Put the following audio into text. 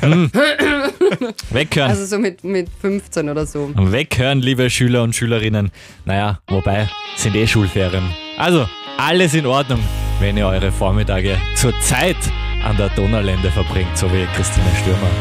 Weghören. Also so mit 15 oder so. Weghören, liebe Schüler und Schülerinnen. Naja, wobei, sind Schulferien. Also, alles in Ordnung, wenn ihr eure Vormittage zur Zeit an der Donaulände verbringt, so wie Christine Stürmer.